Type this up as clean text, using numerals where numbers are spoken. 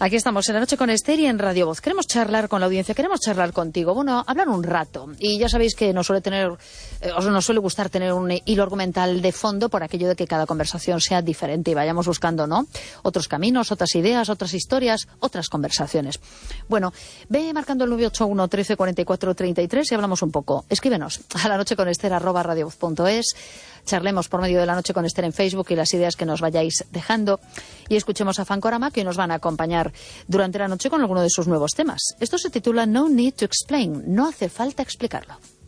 Aquí estamos en La Noche con Esther y en Radio Voz. Queremos charlar con la audiencia, queremos charlar contigo. Bueno, hablar un rato. Y ya sabéis que nos suele gustar tener un hilo argumental de fondo por aquello de que cada conversación sea diferente y vayamos buscando, ¿no?, otros caminos, otras ideas, otras historias, otras conversaciones. Bueno, ve marcando el 981 13 44 33 y hablamos un poco. Escríbenos a lanocheconester@radiovoz.es. Charlemos por medio de La Noche con Esther en Facebook y las ideas que nos vayáis dejando. Y escuchemos a Fancorama, que nos van a acompañar durante la noche con alguno de sus nuevos temas. Esto se titula No Need to Explain. No hace falta explicarlo.